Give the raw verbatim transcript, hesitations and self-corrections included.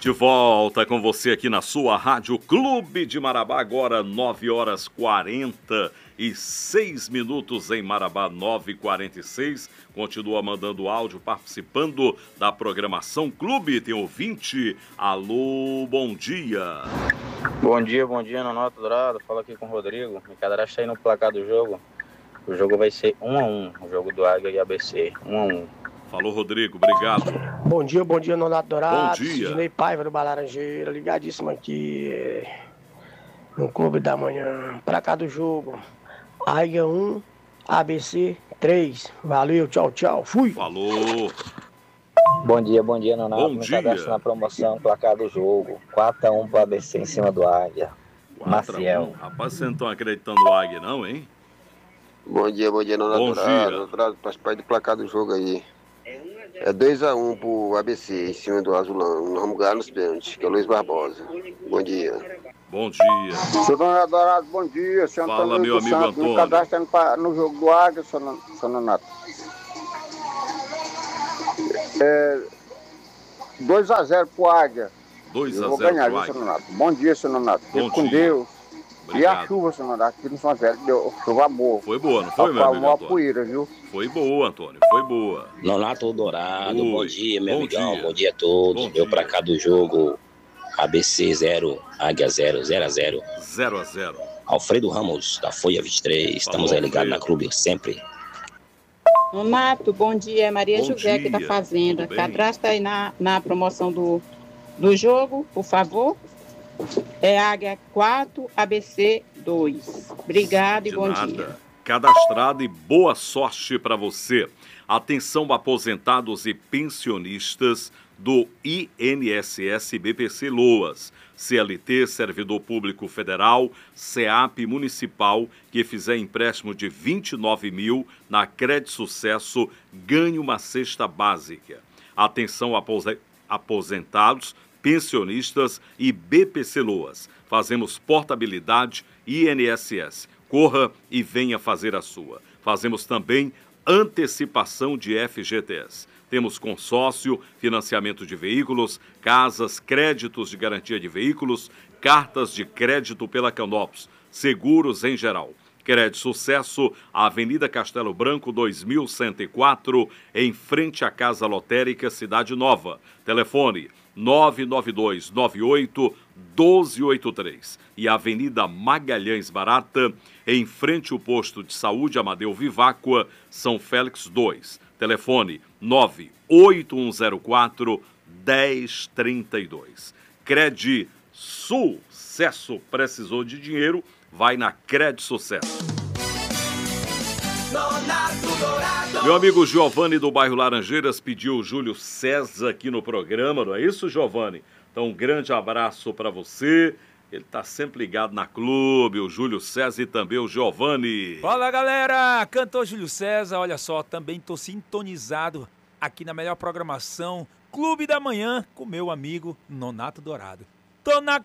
De volta com você aqui na sua Rádio Clube de Marabá, agora nove horas quarenta e seis minutos em Marabá, nove e quarenta e seis. Continua mandando áudio, participando da programação Clube. Tem ouvinte. Alô, bom dia. Bom dia, bom dia, Nonato Dourado. Fala aqui com o Rodrigo. Me cadastra aí no placar do jogo. O jogo vai ser um a um, o jogo do Águia e A B C, um a um. Falou, Rodrigo, obrigado. Bom dia, bom dia, Nonato Dourado. Bom dia. Sidney Paiva do Balaranjeira, ligadíssimo aqui é, no Clube da Manhã. Pra cá do jogo, Águia um, A B C três. Valeu, tchau, tchau, fui. Falou. Bom dia, bom dia, Nonato. Bom Me dia. cadastra na promoção, placar do jogo, quatro a um pro A B C em cima do Águia. Maciel. Rapaz, vocês não estão acreditando no Águia, não, hein? Bom dia, bom dia, Nonato Bom Dourado. dia. Dourado, participar do placar do jogo aí. É dois a um pro A B C, em cima do Azulão. Nós vamos ganhar nos pênaltis, que é o Luiz Barbosa. Bom dia. Bom dia. Seu Nonato Dourado, bom dia. Seu Fala, Antônio meu do amigo Santos, Antônio. me cadastrando pra- no jogo do Águia, seu Nan- seu Nonato. É, dois a zero pro Águia. dois Eu a vou zero ganhar, pro viu, seu Águia. Nonato? Bom dia, seu Nonato. Bom Fique com dia. Deus. E a Obrigado. chuva, seu Nonato, aqui no São Velho, deu chuva boa. Foi boa, não foi, meu Pra amigo uma Antônio? poeira, viu? Foi boa, Antônio, foi boa. Nonato Dourado, Oi. bom dia, meu Bom amigão, dia. bom dia a todos. Bom Meu dia. pra cá do jogo, A B C zero, Águia zero, zero a zero. zero a zero. Alfredo Ramos, da Folha vinte e três, estamos Falou, aí ligados na Alfredo. clube sempre. Nonato, bom dia. É Maria Bom José aqui da dia. Fazenda. Tudo bem? Cadastra aí na, na promoção do, do jogo, por favor. É Águia quatro, A B C dois. Obrigado e De bom nada. dia. Cadastrado e boa sorte para você. Atenção, aposentados e pensionistas do I N S S B P C Loas, C L T, Servidor Público Federal, SEAP Municipal, que fizer empréstimo de vinte e nove mil na Crédito Sucesso, ganhe uma cesta básica. Atenção, apose- aposentados, pensionistas e B P C Loas. Fazemos portabilidade I N S S. Corra e venha fazer a sua. Fazemos também antecipação de F G T S. Temos consórcio, financiamento de veículos, casas, créditos de garantia de veículos, cartas de crédito pela Canopus, seguros em geral. Crédito Sucesso, Avenida Castelo Branco, dois mil cento e quatro, em frente à Casa Lotérica, Cidade Nova. Telefone nove nove dois nove oito um dois oito três. E Avenida Magalhães Barata, em frente ao posto de saúde Amadeu Viváqua, São Félix dois. Telefone nove oito um zero quatro um zero três dois. Cred Sucesso. Precisou de dinheiro? Vai na Cred Sucesso. Meu amigo Giovanni do bairro Laranjeiras pediu o Júlio César aqui no programa, não é isso, Giovanni? Então um grande abraço para você. Ele tá sempre ligado na clube, o Júlio César e também o Giovanni. Fala, galera! Cantor Júlio César, olha só, também tô sintonizado aqui na melhor programação Clube da Manhã com meu amigo Nonato Dourado. Tô na